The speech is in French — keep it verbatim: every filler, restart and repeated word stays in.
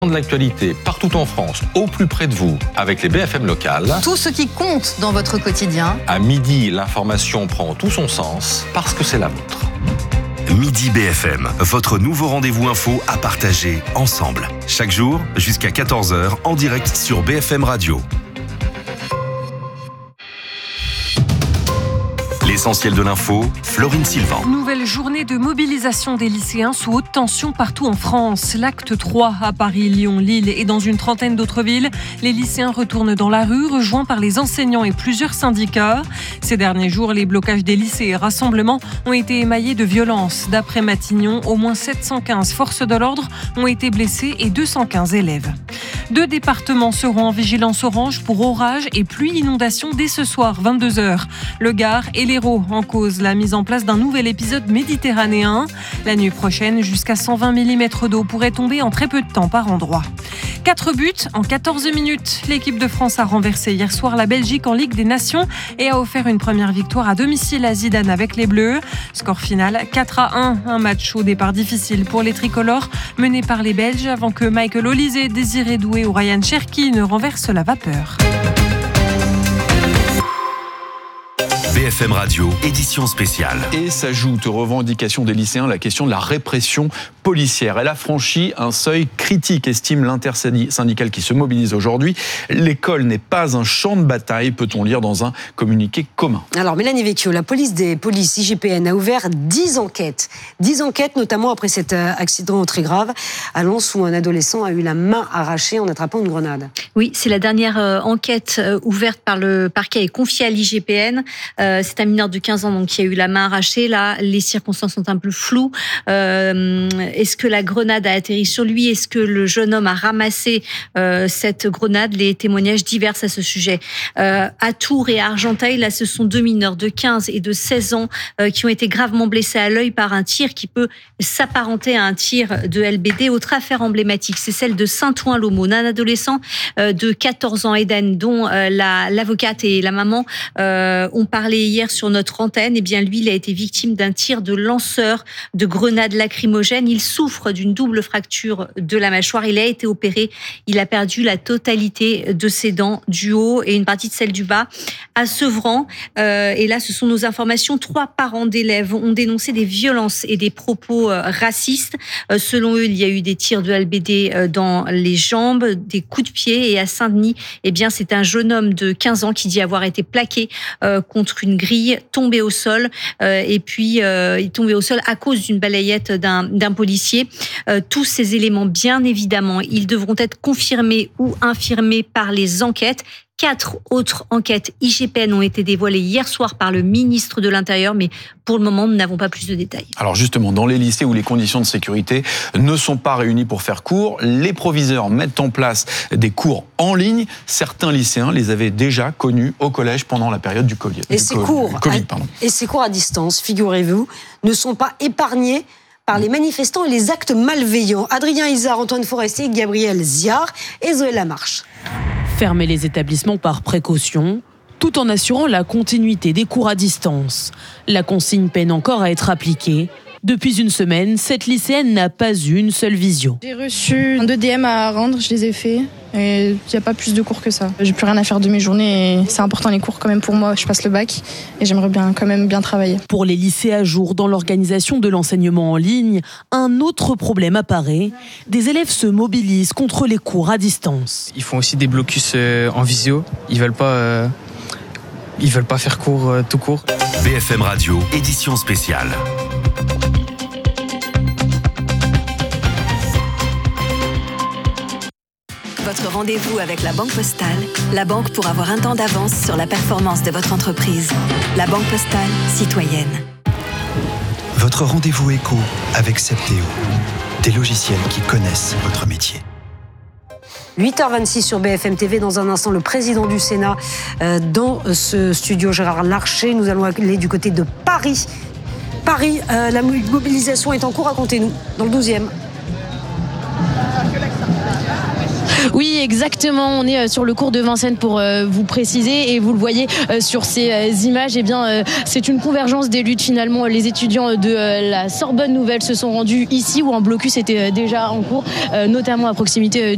De l'actualité partout en France, au plus près de vous, avec les B F M locales. Tout ce qui compte dans votre quotidien. À midi, l'information prend tout son sens parce que c'est la vôtre. Midi B F M, votre nouveau rendez-vous info à partager ensemble. Chaque jour, jusqu'à quatorze heures, en direct sur B F M Radio. L'essentiel de l'info, Florine Sylvain. Nouvelle journée de mobilisation des lycéens sous haute tension partout en France. L'acte trois à Paris, Lyon, Lille et dans une trentaine d'autres villes. Les lycéens retournent dans la rue, rejoints par les enseignants et plusieurs syndicats. Ces derniers jours, les blocages des lycées et rassemblements ont été émaillés de violences. D'après Matignon, au moins sept cent quinze forces de l'ordre ont été blessées et deux cent quinze élèves. Deux départements seront en vigilance orange pour orage et pluie inondation dès ce soir, vingt-deux heures. Le Gard et l'Hérault en cause la mise en place d'un nouvel épisode méditerranéen. La nuit prochaine, jusqu'à cent vingt millimètres d'eau pourrait tomber en très peu de temps par endroit. Quatre buts en quatorze minutes. L'équipe de France a renversé hier soir la Belgique en Ligue des Nations et a offert une première victoire à domicile à Zidane avec les Bleus. Score final quatre à un. Un match au départ difficile pour les tricolores, mené par les Belges avant que Michael Olise, Désiré Doué ou Ryan Cherki ne renversent la vapeur. B F M Radio, édition spéciale. Et s'ajoute aux revendications des lycéens la question de la répression policière. Elle a franchi un seuil critique, estime l'intersyndicale qui se mobilise aujourd'hui. L'école n'est pas un champ de bataille, peut-on lire dans un communiqué commun. Alors Mélanie Vecchio, la police des polices I G P N a ouvert dix enquêtes. dix enquêtes, notamment après cet accident très grave à Lens où un adolescent a eu la main arrachée en attrapant une grenade. Oui, c'est la dernière euh, enquête euh, ouverte par le parquet et confiée à l'I G P N. Euh, c'est un mineur de quinze ans donc, qui a eu la main arrachée. Là, les circonstances sont un peu floues. Euh, est-ce que la grenade a atterri sur lui ? Est-ce que le jeune homme a ramassé euh, cette grenade ? Les témoignages divers à ce sujet. Euh, à Tours et à Argenteuil, là, ce sont deux mineurs de quinze et de seize ans euh, qui ont été gravement blessés à l'œil par un tir qui peut s'apparenter à un tir de L B D. Autre affaire emblématique, c'est celle de Saint-Ouen-l'Aumône. Un adolescent euh, de quatorze ans, Eden, dont euh, la, l'avocate et la maman euh, ont parlé hier sur notre antenne. Eh bien, lui, il a été victime d'un tir de lanceur de grenades lacrymogènes. Il souffre d'une double fracture de la mâchoire. Il a été opéré. Il a perdu la totalité de ses dents du haut et une partie de celle du bas. À Sevran, euh, et là, ce sont nos informations, trois parents d'élèves ont dénoncé des violences et des propos euh, racistes. Euh, selon eux, il y a eu des tirs de L B D euh, dans les jambes, des coups de pied. Et à Saint-Denis, eh bien, c'est un jeune homme de quinze ans qui dit avoir été plaqué euh, contre une grille, tombé au sol, euh, et puis euh, il est tombé au sol à cause d'une balayette d'un, d'un policier. Euh, tous ces éléments, bien évidemment, ils devront être confirmés ou infirmés par les enquêtes. Quatre autres enquêtes I G P N ont été dévoilées hier soir par le ministre de l'Intérieur, mais pour le moment, nous n'avons pas plus de détails. Alors justement, dans les lycées où les conditions de sécurité ne sont pas réunies pour faire cours, les proviseurs mettent en place des cours en ligne. Certains lycéens les avaient déjà connus au collège pendant la période du Covid. Et ces cours, Covid, pardon. Et ces cours à distance, figurez-vous, ne sont pas épargnés par les manifestants et les actes malveillants. Adrien Isard, Antoine Forestier, Gabriel Ziard et Zoé Lamarche. Fermer les établissements par précaution, tout en assurant la continuité des cours à distance. La consigne peine encore à être appliquée. Depuis une semaine, cette lycéenne n'a pas eu une seule visio. J'ai reçu deux D M à rendre, je les ai faits. Et il n'y a pas plus de cours que ça. J'ai plus rien à faire de mes journées et c'est important les cours quand même pour moi. Je passe le bac et j'aimerais bien quand même bien travailler. Pour les lycées à jour dans l'organisation de l'enseignement en ligne, un autre problème apparaît. Des élèves se mobilisent contre les cours à distance. Ils font aussi des blocus en visio. Ils veulent pas, euh, ils veulent pas faire cours euh, tout court. B F M Radio, édition spéciale. Votre rendez-vous avec la Banque Postale, la banque pour avoir un temps d'avance sur la performance de votre entreprise. La Banque Postale, citoyenne. Votre rendez-vous éco avec Septéo, des logiciels qui connaissent votre métier. huit heures vingt-six sur B F M T V. Dans un instant, le président du Sénat euh, dans ce studio, Gérard Larcher. Nous allons aller du côté de Paris. Paris, euh, la mobilisation est en cours, racontez-nous, dans le douzième. Oui, exactement. On est sur le cours de Vincennes pour vous préciser et vous le voyez sur ces images. Eh bien, c'est une convergence des luttes finalement. Les étudiants de la Sorbonne Nouvelle se sont rendus ici où un blocus était déjà en cours, notamment à proximité